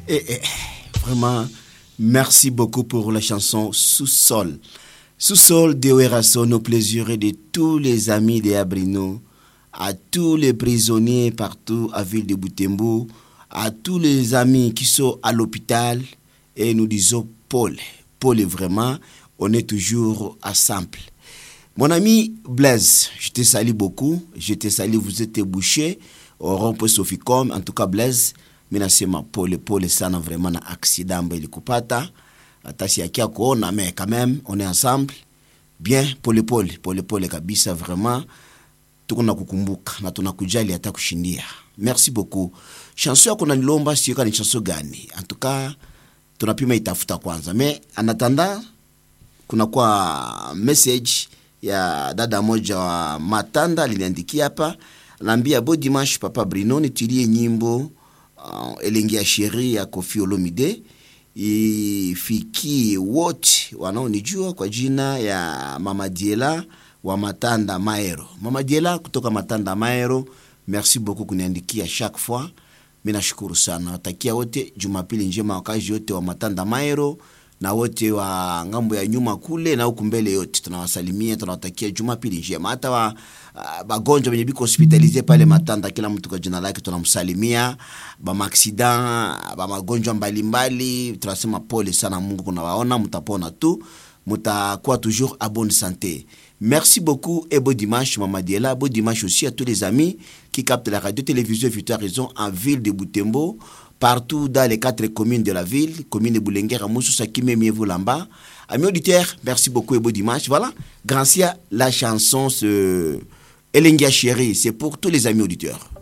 Vraiment, merci beaucoup pour la chanson Sous-sol. Sous-sol de Werason, au plaisir de tous les amis de Abrino, à tous les prisonniers partout à Ville de Butembo, à tous les amis qui sont à l'hôpital, et nous disons Paul. Paul est vraiment, on est toujours ensemble. Mon ami Blaise, je te salue beaucoup, je te salue, vous êtes bouché, au rond-point Soficom, en tout cas Blaise, minasema Paul sana vraiment na accident ambayo ilikupata, atasi yakia kuona, mais quand même, on est ensemble, bien, Paul kabisa, vraiment, tuko na kukumbuka, na tunakujali hata kushindia. Merci beaucoup. Chanson yako nilomba sio ni chanson gani? En tout cas, tunapima itafuta kwanza. Mais en attendant, kuna kwa message ya dada moja wa Matanda aliniandikia hapa, anambia bon dimanche papa Brino, nitilie nyimbo Elengi ya Sheri ya Koffi Olomide ifikie wote wanaonijua kwa jina ya Mama Diela wa Matanda Maero. Mama Diela kutoka Matanda Maero, merci beaucoup kuniandikia chaque fois. Mimi nashukuru sana. Natakia wote Jumapili njema wakazi wote wa Matanda Maero na wote wa ngambo ya nyuma kule na huku mbele yote. Tunawasalimia, tunawatakia Jumapili njema. Hata wa bagonjwa wenye biko hospitalize pale Matanda, kila mtu kwa jina lake tunamsalimia. Ba accident, ba magonjwa mbalimbali, tunasema pole sana, Mungu kunawaona, mtapona tu, mtakuwa toujours à bonne santé. Merci beaucoup et bon dimanche Mama Diela, bon dimanche aussi à tous les amis qui captent la radio-télévision Victoire Raison en ville de Butembo, partout dans les 4 communes de la ville, commune de Boulenguer, Moussou, Sakime, Mievou, Lamba. Amis auditeurs, merci beaucoup et bon dimanche. Voilà, Gracia, la chanson Elengi ya Sheri, c'est pour tous les amis auditeurs.